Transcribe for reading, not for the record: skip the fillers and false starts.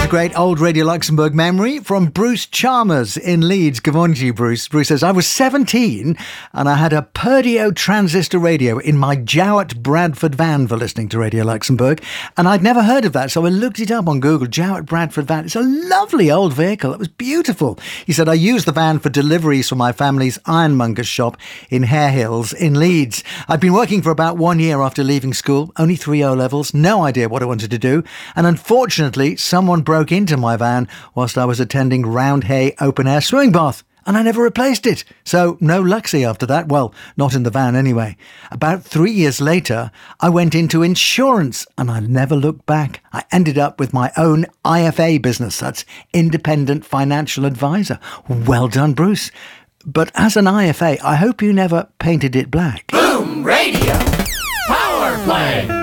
Great old Radio Luxembourg memory from Bruce Chalmers in Leeds. Good morning to you, Bruce. Bruce says, I was 17 and I had a Perdio transistor radio in my Jowett Bradford van for listening to Radio Luxembourg. And I'd never heard of that, so I looked it up on Google. Jowett Bradford van. It's a lovely old vehicle. It was beautiful. He said, I used the van for deliveries for my family's ironmonger's shop in Hare Hills in Leeds. I'd been working for about 1 year after leaving school, only 3 O-levels, no idea what I wanted to do. And unfortunately, someone broke into my van whilst I was attending Roundhay open air swimming bath, and I never replaced it. So no Luxie after that. Well, not in the van anyway. About 3 years later, I went into insurance and I never looked back. I ended up with my own IFA business. That's Independent Financial Advisor. Well done, Bruce. But as an IFA, I hope you never painted it black. Boom Radio Power Play.